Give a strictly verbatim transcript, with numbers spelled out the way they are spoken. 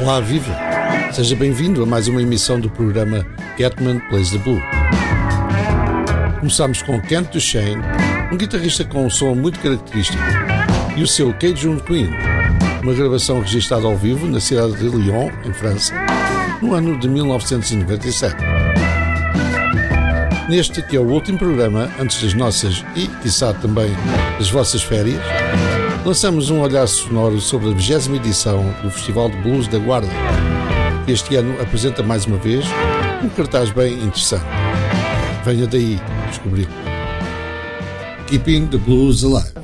Olá, viva! Seja bem-vindo a mais uma emissão do programa Catman Plays the Blue. Começámos com Kent Duchesne, um guitarrista com um som muito característico, e o seu Cajun Queen, uma gravação registada ao vivo na cidade de Lyon, em França, no ano de mil novecentos e noventa e sete. Neste, que é o último programa antes das nossas e, quiçá, também das vossas férias, lançamos um olhar sonoro sobre a vigésima edição do Festival de Blues da Guarda, que este ano apresenta mais uma vez um cartaz bem interessante. Venha daí descobrir. Keeping the Blues Alive.